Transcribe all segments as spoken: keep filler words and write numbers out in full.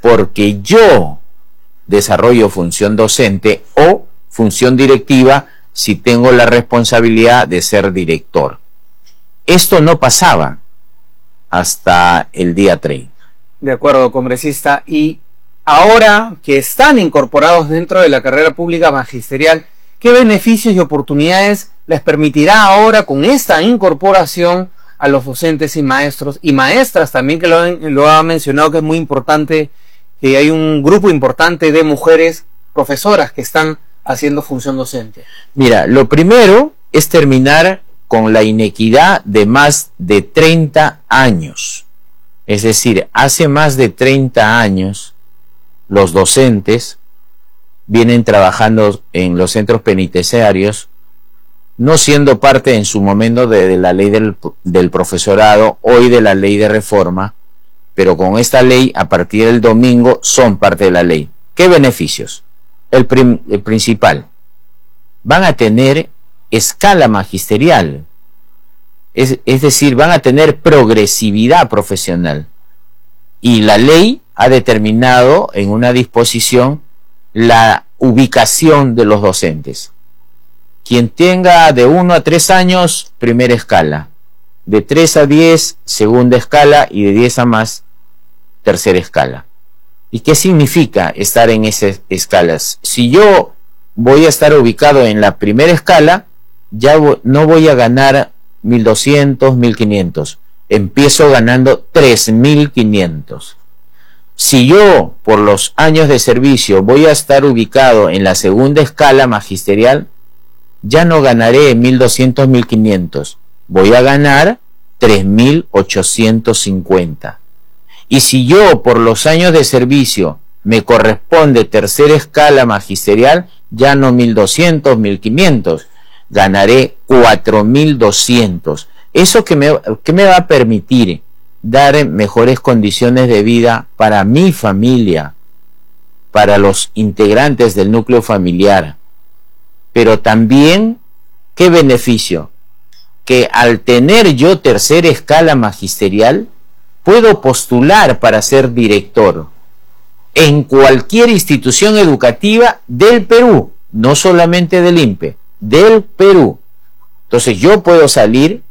porque yo desarrollo función docente o función directiva si tengo la responsabilidad de ser director. Esto no pasaba hasta el día treinta. De acuerdo, congresista. Y ahora que están incorporados dentro de la carrera pública magisterial, ¿qué beneficios y oportunidades les permitirá ahora con esta incorporación a los docentes y maestros y maestras también, que lo, han, lo ha mencionado, que es muy importante, que hay un grupo importante de mujeres profesoras que están haciendo función docente? Mira, lo primero es terminar con la inequidad de más de treinta años. Es decir, hace más de treinta años los docentes vienen trabajando en los centros penitenciarios, no siendo parte en su momento de, de la ley del, del profesorado, hoy de la ley de reforma, pero con esta ley, a partir del domingo, son parte de la ley. ¿Qué beneficios? El, prim, el principal, van a tener escala magisterial, es, es decir, van a tener progresividad profesional, y la ley ha determinado en una disposición la ubicación de los docentes. Quien tenga de uno a tres años, primera escala, de tres a diez, segunda escala, y de diez a más, tercera escala. ¿Y qué significa estar en esas escalas? Si yo voy a estar ubicado en la primera escala, ya no voy a ganar mil doscientos, mil quinientos, empiezo ganando tres mil quinientos. Si yo, por los años de servicio, voy a estar ubicado en la segunda escala magisterial, ya no ganaré mil doscientos, mil quinientos, voy a ganar tres mil ochocientos cincuenta. Y si yo, por los años de servicio, me corresponde tercera escala magisterial, ya no mil doscientos, mil quinientos, ganaré cuatro mil doscientos. ¿Eso que me, que me va a permitir? Dar mejores condiciones de vida para mi familia, para los integrantes del núcleo familiar. Pero también, ¿qué beneficio? Que al tener yo tercera escala magisterial, puedo postular para ser director en cualquier institución educativa del Perú, no solamente del I N P E, del Perú. Entonces yo puedo salir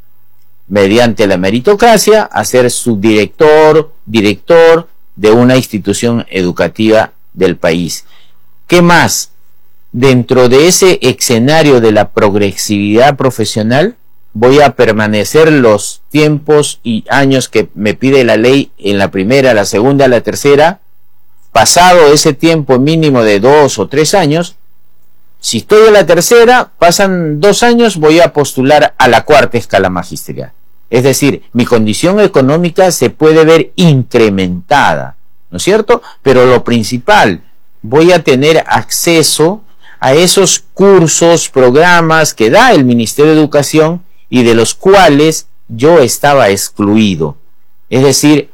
mediante la meritocracia a ser subdirector, director de una institución educativa del país. ¿Qué más? Dentro de ese escenario de la progresividad profesional, voy a permanecer los tiempos y años que me pide la ley en la primera, la segunda, la tercera. Pasado ese tiempo mínimo de dos o tres años, si estoy en la tercera, pasan dos años, voy a postular a la cuarta escala magisterial. Es decir, mi condición económica se puede ver incrementada, ¿no es cierto? Pero lo principal, voy a tener acceso a esos cursos, programas que da el Ministerio de Educación y de los cuales yo estaba excluido. Es decir,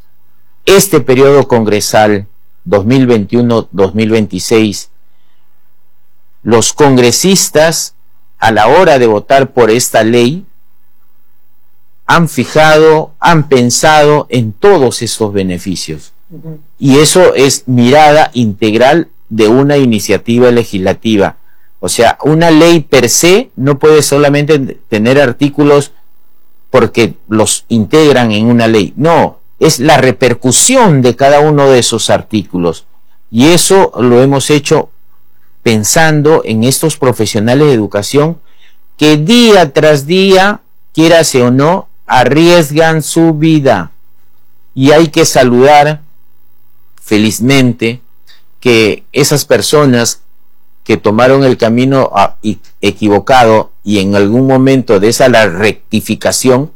este periodo congresal dos mil veintiuno dos mil veintiséis, los congresistas, a la hora de votar por esta ley, han fijado, han pensado en todos esos beneficios. Uh-huh. Y eso es mirada integral de una iniciativa legislativa. O sea, una ley per se no puede solamente tener artículos porque los integran en una ley. No, es la repercusión de cada uno de esos artículos. Y eso lo hemos hecho pensando en estos profesionales de educación que día tras día, quiérase o no, arriesgan su vida. Y hay que saludar felizmente que esas personas que tomaron el camino equivocado y en algún momento de esa la rectificación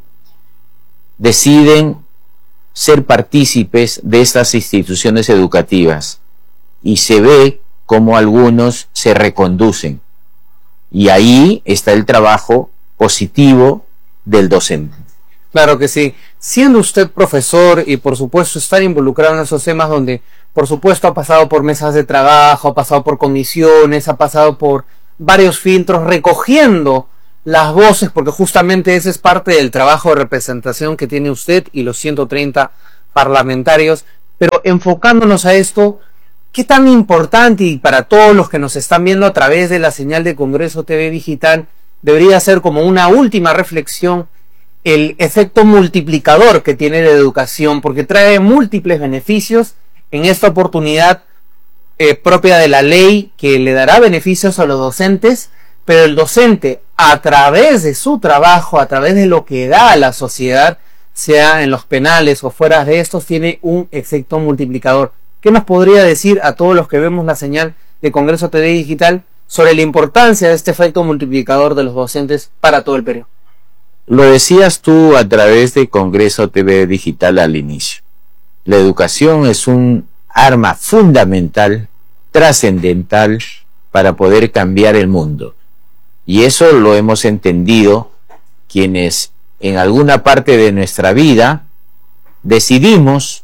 deciden ser partícipes de estas instituciones educativas, y se ve como algunos se reconducen, y ahí está el trabajo positivo del docente. Claro que sí. Siendo usted profesor y por supuesto estar involucrado en esos temas donde por supuesto ha pasado por mesas de trabajo, ha pasado por comisiones, ha pasado por varios filtros, recogiendo las voces, porque justamente ese es parte del trabajo de representación que tiene usted y los ciento treinta parlamentarios. Pero enfocándonos a esto, ¿qué tan importante, y para todos los que nos están viendo a través de la señal de Congreso T V Digital, debería ser como una última reflexión el efecto multiplicador que tiene la educación? Porque trae múltiples beneficios en esta oportunidad eh, propia de la ley, que le dará beneficios a los docentes, pero el docente, a través de su trabajo, a través de lo que da a la sociedad, sea en los penales o fuera de estos, tiene un efecto multiplicador. ¿Qué nos podría decir a todos los que vemos la señal de Congreso T V Digital sobre la importancia de este efecto multiplicador de los docentes para todo el Perú? Lo decías tú a través de Congreso T V Digital al inicio. La educación es un arma fundamental, trascendental, para poder cambiar el mundo. Y eso lo hemos entendido quienes en alguna parte de nuestra vida decidimos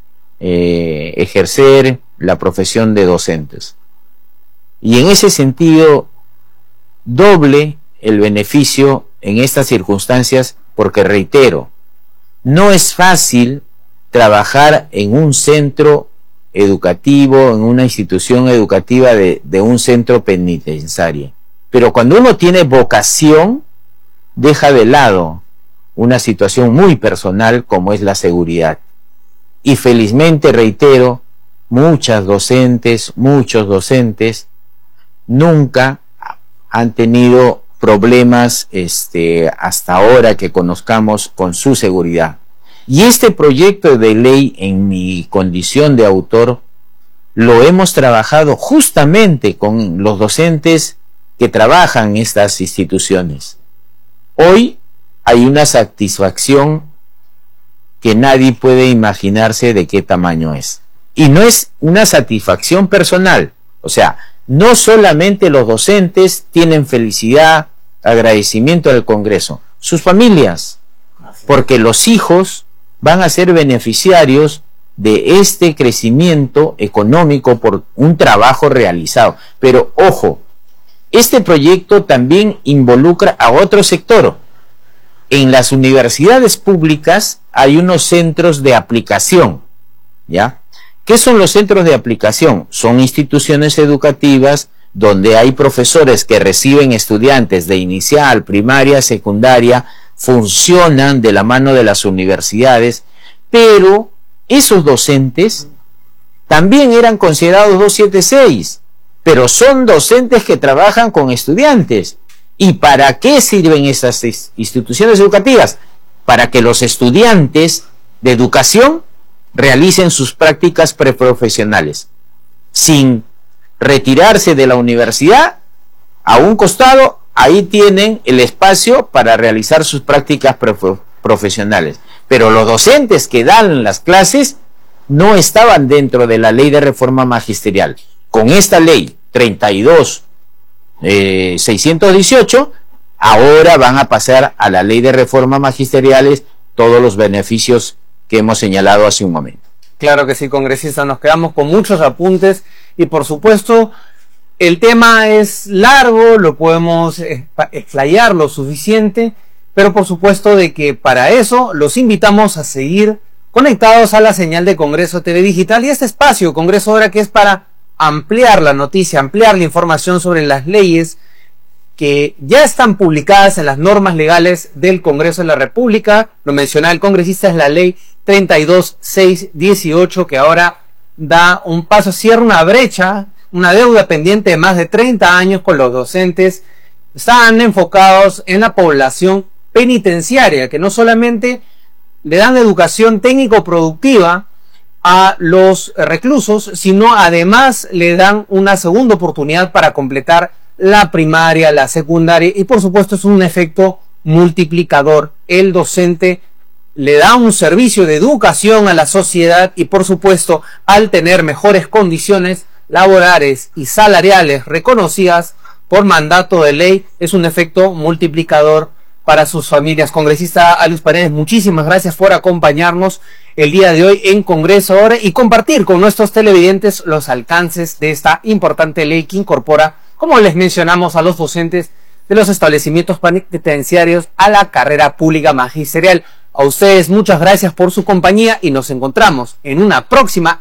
eh, ejercer la profesión de docentes. Y en ese sentido, doble el beneficio en estas circunstancias, porque reitero, no es fácil trabajar en un centro educativo, en una institución educativa de, de un centro penitenciario. Pero cuando uno tiene vocación, deja de lado una situación muy personal como es la seguridad. Y felizmente, reitero, muchas docentes, muchos docentes nunca han tenido problemas este, hasta ahora que conozcamos con su seguridad. Y este proyecto de ley, en mi condición de autor, lo hemos trabajado justamente con los docentes que trabajan en estas instituciones. Hoy hay una satisfacción que nadie puede imaginarse de qué tamaño es. Y no es una satisfacción personal. O sea, no solamente los docentes tienen felicidad, agradecimiento al Congreso, sus familias, porque los hijos van a ser beneficiarios de este crecimiento económico por un trabajo realizado. Pero ojo, este proyecto también involucra a otro sector. En las universidades públicas hay unos centros de aplicación, ¿ya? ¿Qué son los centros de aplicación? Son instituciones educativas donde hay profesores que reciben estudiantes de inicial, primaria, secundaria, funcionan de la mano de las universidades, pero esos docentes también eran considerados doscientos setenta y seis, pero son docentes que trabajan con estudiantes. ¿Y para qué sirven esas instituciones educativas? Para que los estudiantes de educación realicen sus prácticas preprofesionales, sin retirarse de la universidad. A un costado, ahí tienen el espacio para realizar sus prácticas profesionales. Pero los docentes que dan las clases no estaban dentro de la ley de reforma magisterial. Con esta ley treinta y dos mil seiscientos dieciocho, ahora van a pasar a la ley de reforma magisteriales todos los beneficios que hemos señalado hace un momento. Claro que sí, congresista, nos quedamos con muchos apuntes y por supuesto el tema es largo, lo podemos explayar lo suficiente, pero por supuesto de que para eso los invitamos a seguir conectados a la señal de Congreso T V Digital y este espacio Congreso Ahora, que es para ampliar la noticia, ampliar la información sobre las leyes que ya están publicadas en las normas legales del Congreso de la República. Lo mencionaba el congresista, es la ley treinta y dos mil seiscientos dieciocho, que ahora da un paso, cierra una brecha, una deuda pendiente de más de treinta años con los docentes. Están enfocados en la población penitenciaria, que no solamente le dan educación técnico-productiva a los reclusos, sino además le dan una segunda oportunidad para completar la primaria, la secundaria, y por supuesto es un efecto multiplicador. El docente le da un servicio de educación a la sociedad y por supuesto, al tener mejores condiciones laborales y salariales reconocidas por mandato de ley, es un efecto multiplicador para sus familias. Congresista Alus Paredes, muchísimas gracias por acompañarnos el día de hoy en Congreso Ahora y compartir con nuestros televidentes los alcances de esta importante ley que incorpora, como les mencionamos, a los docentes de los establecimientos penitenciarios a la carrera pública magisterial. A ustedes muchas gracias por su compañía y nos encontramos en una próxima